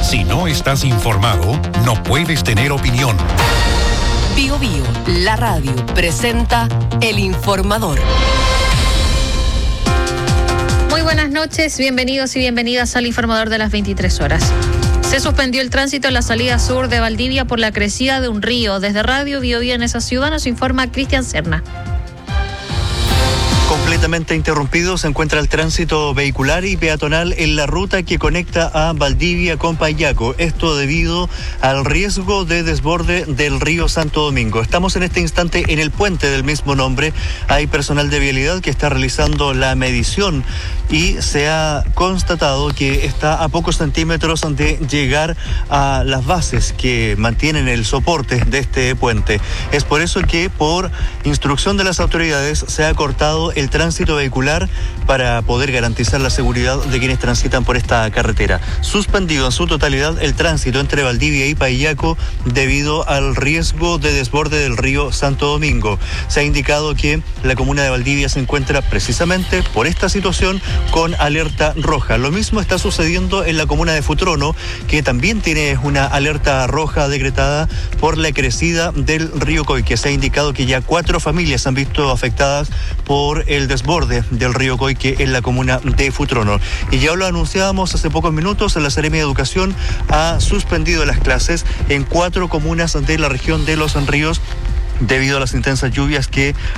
Si no estás informado, no puedes tener opinión. Bio Bio, la radio, presenta El Informador. Muy buenas noches, bienvenidos y bienvenidas al Informador de las 23 horas. Se suspendió el tránsito en la salida sur de Valdivia por la crecida de un río. Desde Radio Bio Bio en esa ciudad nos informa Cristian Serna. Completamente interrumpido se encuentra el tránsito vehicular y peatonal en la ruta que conecta a Valdivia con Payaco. Esto debido al riesgo de desborde del río Santo Domingo. Estamos en este instante en el puente del mismo nombre. Hay personal de vialidad que está realizando la medición y se ha constatado que está a pocos centímetros de llegar a las bases que mantienen el soporte de este puente. Es por eso que, por instrucción de las autoridades, se ha cortado el tránsito vehicular para poder garantizar la seguridad de quienes transitan por esta carretera. Suspendido en su totalidad el tránsito entre Valdivia y Payaco debido al riesgo de desborde del río Santo Domingo. Se ha indicado que la comuna de Valdivia se encuentra precisamente por esta situación con alerta roja. Lo mismo está sucediendo en la comuna de Futrono, que también tiene una alerta roja decretada por la crecida del río Coique. Se ha indicado que ya 4 familias han visto afectadas por el desborde del río Coique en la comuna de Futrono. Y ya lo anunciábamos hace pocos minutos, la Seremi de Educación ha suspendido las clases en 4 comunas de la región de Los Ríos debido a las intensas lluvias que